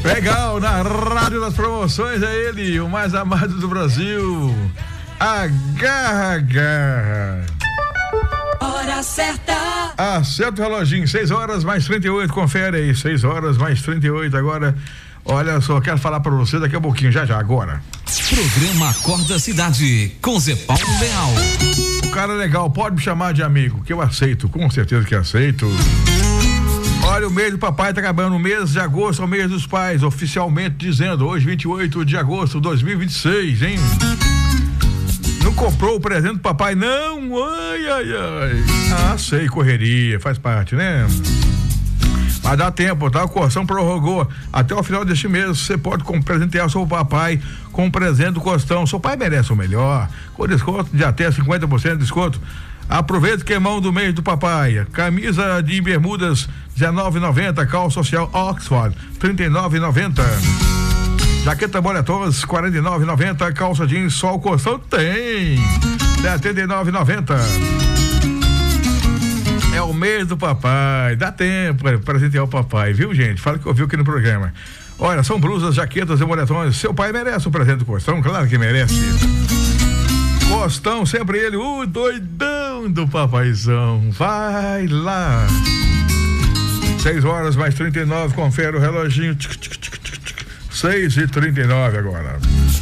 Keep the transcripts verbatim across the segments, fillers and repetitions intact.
Legal, na Rádio das Promoções é ele, o mais amado do Brasil. Agarra, agarra. Hora certa. Acerta o reloginho, seis horas mais trinta e oito, confere aí, seis horas mais trinta e oito agora. Olha só, quero falar pra você daqui a pouquinho, já já, agora. Programa Acorda Cidade, com Zé Paulo Leal. O cara é legal, pode me chamar de amigo, que eu aceito, com certeza que aceito. Olha, o mês do papai tá acabando, o mês de agosto é o mês dos pais, oficialmente dizendo, hoje vinte e oito de agosto de dois mil e vinte e seis, hein? Não comprou o presente do papai, não? Ai, ai, ai. Ah, sei, correria, faz parte, né? Mas dá tempo, tá? O Costão prorrogou até o final deste mês. Você pode presentear seu papai com um presente do Costão. Seu pai merece o melhor, com desconto de até cinquenta por cento de desconto. Aproveita que é mão do mês do papai. Camisa de bermudas dezenove reais e noventa centavos, calça social Oxford trinta e nove reais e noventa centavos. Jaqueta Boletons quarenta e nove reais e noventa centavos, calça jeans só o Costão tem setenta e nove reais e noventa centavos. É o mês do papai, dá tempo para presentear o papai, viu, gente? Fala que ouviu aqui no programa. Olha, são blusas, jaquetas e moletões. Seu pai merece o presente do Costão, claro que merece. Costão, sempre ele, o doidão do papaizão. Vai lá. seis horas mais trinta e nove, confere o reloginho. seis e trinta e nove agora.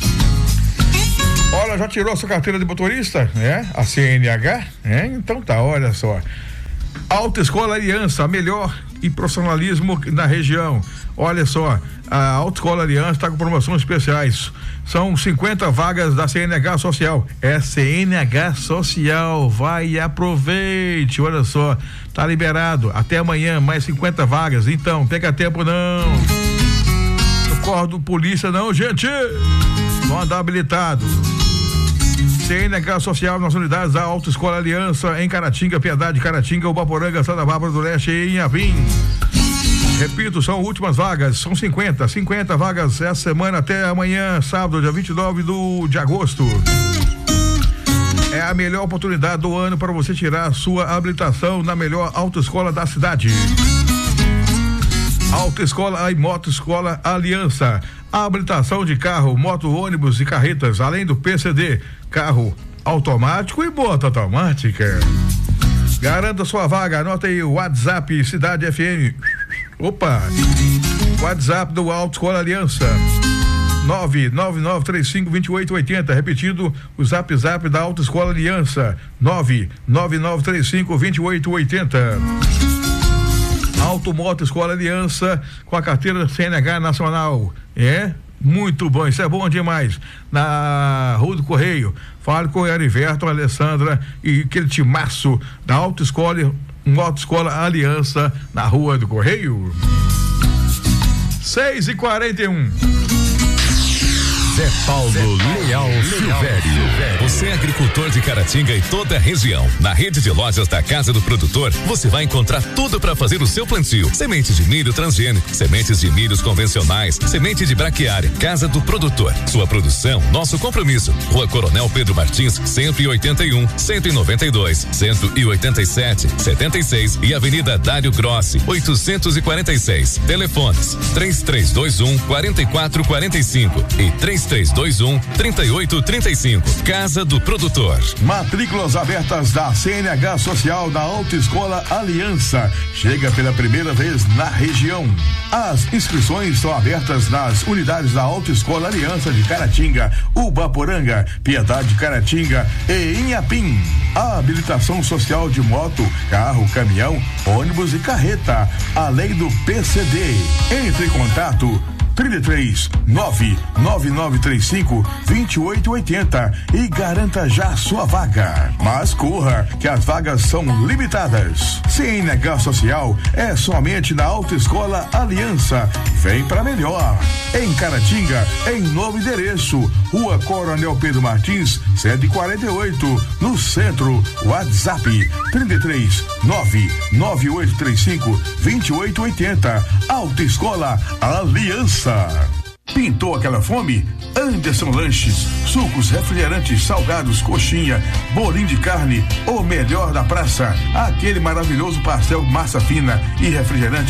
Olha, já tirou sua carteira de motorista? É? A C N H? É? Então tá, olha só. Autoescola Aliança, a melhor e profissionalismo na região. Olha só, a Autoescola Aliança está com promoções especiais. São cinquenta vagas da C N H Social. É C N H Social, vai e aproveite. Olha só, tá liberado. Até amanhã, mais cinquenta vagas. Então, pega tempo não. Não corre do polícia não, gente. Vão andar habilitado. C N H Social nas unidades da Autoescola Aliança em Caratinga, Piedade, Caratinga, Ubaporanga, Santa Bárbara do Leste e Inhapim. Repito, são últimas vagas, são cinquenta, cinquenta vagas essa semana até amanhã, sábado, dia vinte e nove do, de agosto. É a melhor oportunidade do ano para você tirar a sua habilitação na melhor autoescola da cidade. Autoescola e Motoescola Aliança. A habilitação de carro, moto, ônibus e carretas, além do P C D, carro automático e moto automática. Garanta sua vaga, anota aí o WhatsApp Cidade F M. Opa! WhatsApp do Autoescola Aliança. nove nove nove três cinco dois oito oito zero, repetindo o zap zap da Autoescola Aliança. nove nove nove três cinco dois oito oito zero. Automoto Escola Aliança com a carteira C N H Nacional. É muito bom, isso é bom demais. Na Rua do Correio, fale com o Heriberto, a Alessandra e aquele timaço da Autoescola, Autoescola Aliança na Rua do Correio. seis e quarenta e um. Zé Paulo Leal Silvério. Você é agricultor de Caratinga e toda a região. Na rede de lojas da Casa do Produtor, você vai encontrar tudo para fazer o seu plantio. Sementes de milho transgênico, sementes de milhos convencionais, semente de braquiária. Casa do Produtor. Sua produção, nosso compromisso. Rua Coronel Pedro Martins, cento e oitenta e um, cento e noventa e dois, cento e oitenta e sete, setenta e seis e Avenida Dário Grossi, oitocentos e quarenta e seis. Telefones: três três dois um, quatro quatro quatro cinco e três três dois um, três oito três cinco. Casa do Produtor. Matrículas abertas da C N H Social da Autoescola Aliança. Chega pela primeira vez na região. As inscrições estão abertas nas unidades da Autoescola Aliança de Caratinga, Ubaporanga, Piedade, Caratinga e Inhapim. A habilitação social de moto, carro, caminhão, ônibus e carreta, além do P C D. Entre em contato trinta e três, nove nove nove três cinco, dois oito oito zero e garanta já sua vaga. Mas corra, que as vagas são limitadas. C N H Social é somente na Autoescola Aliança. Vem pra melhor. Em Caratinga, em novo endereço, Rua Coronel Pedro Martins, cento e quarenta e oito, no centro. WhatsApp trinta e três, nove nove oito três cinco, dois oito oito zero. Autoescola Aliança. Pintou aquela fome? Anderson Lanches, sucos, refrigerantes, salgados, coxinha, bolinho de carne, o melhor da praça, aquele maravilhoso pastel massa fina e refrigerantes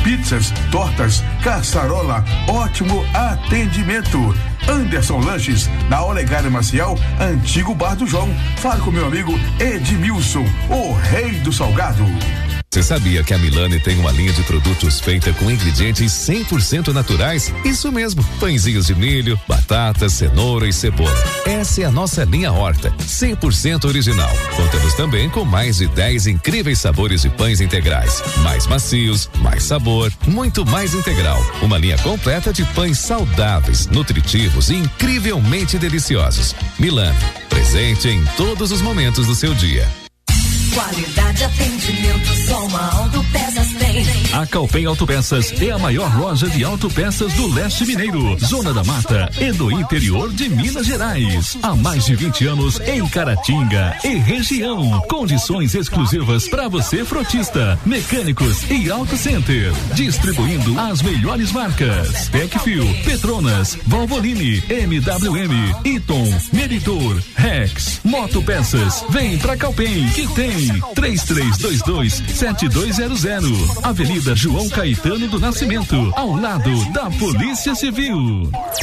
pizzas, tortas, caçarola, ótimo atendimento. Anderson Lanches, na Olegário Maciel, antigo Bar do João. Fale com meu amigo Edmilson, o rei do salgado. Você sabia que a Milani tem uma linha de produtos feita com ingredientes cem por cento naturais? Isso mesmo, pãezinhos de milho, batatas, cenoura e cebola. Essa é a nossa linha Horta, cem por cento original. Contamos também com mais de dez incríveis sabores de pães integrais. Mais macios, mais sabor, muito mais integral. Uma linha completa de pães saudáveis, nutritivos e incrivelmente deliciosos. Milani, presente em todos os momentos do seu dia. Qualidade, atendimento, só uma Autopeças tem. A Calpen Autopeças é a maior loja de autopeças do leste mineiro, Zona da Mata e do interior de Minas Gerais. Há mais de vinte anos em Caratinga e região. Condições exclusivas para você, frotista, mecânicos e auto center. Distribuindo as melhores marcas: Tecfil, Petronas, Valvoline, M W M, Eaton, Meritor, Rex, Motopeças. Vem pra Calpen que tem. três três dois dois sete dois zero zero, Avenida João Caetano do Nascimento, ao lado da Polícia Civil.